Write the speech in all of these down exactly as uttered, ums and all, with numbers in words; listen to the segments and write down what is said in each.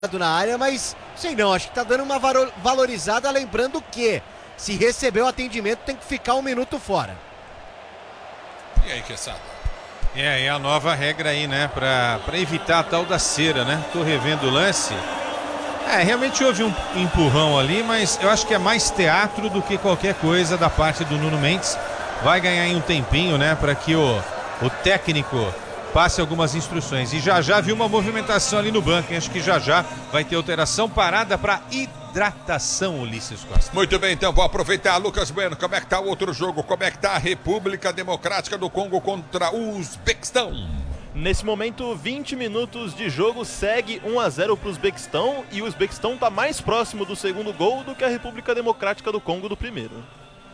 na área, mas sei não, acho que tá dando uma valorizada, lembrando que se recebeu atendimento tem que ficar um minuto fora. E aí, Quesada? É, é a nova regra aí, né, pra, pra evitar a tal da cera, né? Tô revendo o lance. É, realmente houve um empurrão ali, mas eu acho que é mais teatro do que qualquer coisa da parte do Nuno Mendes. Vai ganhar aí um tempinho, né, para que o, o técnico passe algumas instruções. E já já viu uma movimentação ali no banco, hein? Acho que já já vai ter alteração, parada para hidratação, Ulisses Costa. Muito bem, então vou aproveitar. Lucas Bueno, como é que tá o outro jogo? Como é que tá a República Democrática do Congo contra o Uzbequistão? Nesse momento, vinte minutos de jogo, segue um a zero para o Uzbequistão e o Uzbequistão está mais próximo do segundo gol do que a República Democrática do Congo do primeiro.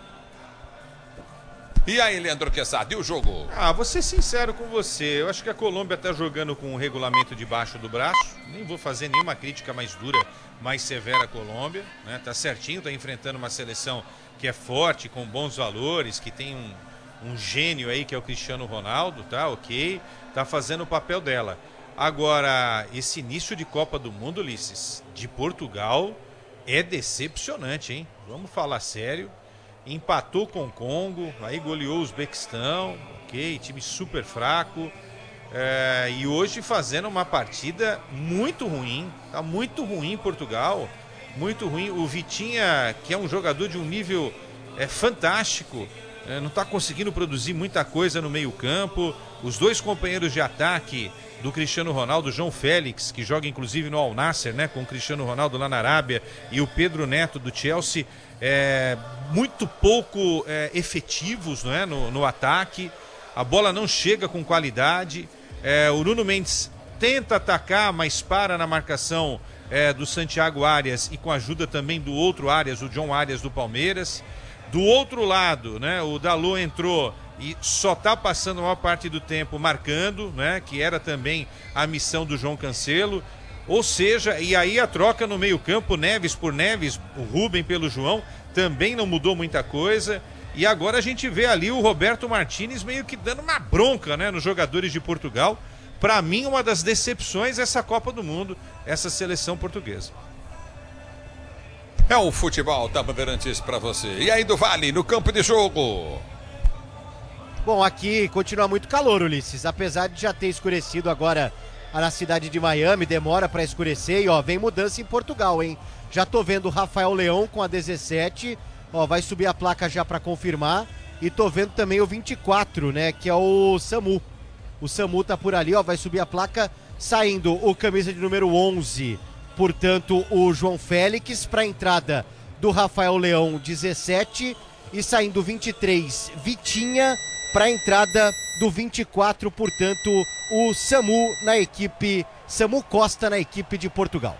E aí, Leandro Quesada, e o jogo? Ah, vou ser sincero com você, eu acho que a Colômbia tá jogando com o regulamento debaixo do braço, nem vou fazer nenhuma crítica mais dura, mais severa à Colômbia, né? Tá certinho, tá enfrentando uma seleção que é forte, com bons valores, que tem um, um gênio aí que é o Cristiano Ronaldo, tá ok, tá fazendo o papel dela. Agora, esse início de Copa do Mundo, Ulisses, de Portugal, é decepcionante, hein? Vamos falar sério. Empatou com o Congo, aí goleou o Uzbequistão, ok, time super fraco. É, e hoje fazendo uma partida muito ruim, tá muito ruim em Portugal, muito ruim. O Vitinha, que é um jogador de um nível é, fantástico, é, não está conseguindo produzir muita coisa no meio campo. Os dois companheiros de ataque do Cristiano Ronaldo, João Félix, que joga inclusive no Al Nassr, né, com o Cristiano Ronaldo lá na Arábia, e o Pedro Neto do Chelsea, é, muito pouco é, efetivos, não é, no, no ataque. A bola não chega com qualidade. É, o Nuno Mendes tenta atacar, mas para na marcação é, do Santiago Arias e com a ajuda também do outro Arias, o John Arias do Palmeiras. Do outro lado, né, o Dalot entrou e só está passando a maior parte do tempo marcando, né, que era também a missão do João Cancelo. Ou seja, e aí a troca no meio-campo, Neves por Neves, o Rubem pelo João, também não mudou muita coisa. E agora a gente vê ali o Roberto Martínez meio que dando uma bronca, né, nos jogadores de Portugal. Para mim, uma das decepções dessa Copa do Mundo, essa seleção portuguesa. É o futebol da Bandeirantes para você. E aí do Vale, no campo de jogo? Bom, aqui continua muito calor, Ulisses, apesar de já ter escurecido agora na cidade de Miami, demora para escurecer e ó, vem mudança em Portugal, hein? Já tô vendo o Rafael Leão com a dezessete, ó, vai subir a placa já para confirmar, e tô vendo também o vinte e quatro, né, que é o Samu. O Samu tá por ali, ó, vai subir a placa, saindo o camisa de número onze, portanto, o João Félix, para a entrada do Rafael Leão, dezessete, e saindo vinte e três, Vitinha, para a entrada do vinte e quatro, portanto, o Samu na equipe, Samu Costa na equipe de Portugal.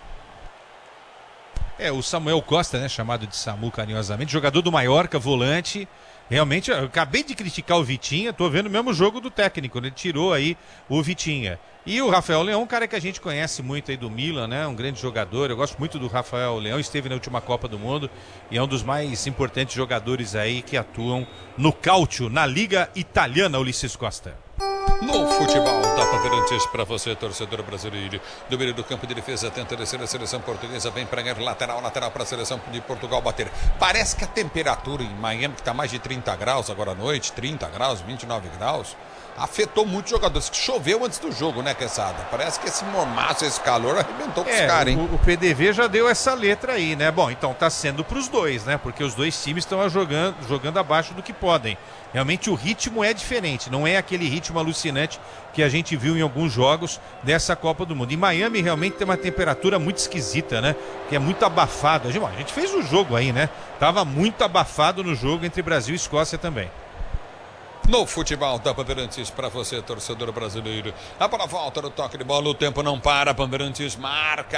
É, o Samuel Costa, né, chamado de Samu carinhosamente, jogador do Mallorca, volante. Realmente, eu acabei de criticar o Vitinha, tô vendo o mesmo jogo do técnico, ele tirou aí o Vitinha. E o Rafael Leão, um cara que a gente conhece muito aí do Milan, né, um grande jogador, eu gosto muito do Rafael Leão, esteve na última Copa do Mundo e é um dos mais importantes jogadores aí que atuam no Calcio, na Liga Italiana, Ulisses Costa. No futebol da Bandeirantes para você, torcedor brasileiro. Do meio do campo de defesa, tenta descer a seleção portuguesa, vem para ganhar lateral, lateral para a seleção de Portugal bater. Parece que a temperatura em Miami, que está mais de trinta graus agora à noite, trinta graus, vinte e nove graus, afetou muitos jogadores. Choveu antes do jogo, né, Quesada? Parece que esse mormaço, esse calor arrebentou com os É, caras, hein? o, o P D V já deu essa letra aí, né? Bom, então tá sendo pros dois, né? Porque os dois times estão jogando, jogando abaixo do que podem. Realmente o ritmo é diferente, não é aquele ritmo alucinante que a gente viu em alguns jogos dessa Copa do Mundo. Em Miami realmente tem uma temperatura muito esquisita, né? Que é muito abafado. A gente, bom, a gente fez o jogo aí, né? Tava muito abafado no jogo entre Brasil e Escócia também. No futebol da Bandeirantes para você, torcedor brasileiro. A bola volta no toque de bola, o tempo não para, Bandeirantes marca.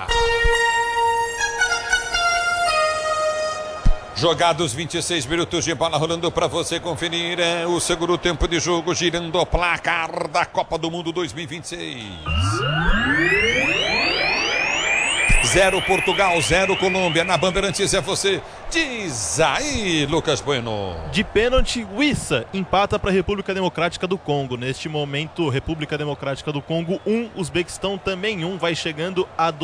Jogados vinte e seis minutos de bola rolando para você conferir. É o segundo tempo de jogo, girando o placar da Copa do Mundo dois mil e vinte e seis. zero Portugal, zero Colômbia. Na Bandeirantes é você. Diz aí, Lucas Bueno. De pênalti, Wissa empata para a República Democrática do Congo. Neste momento, República Democrática do Congo um, Uzbequistão também um, vai chegando a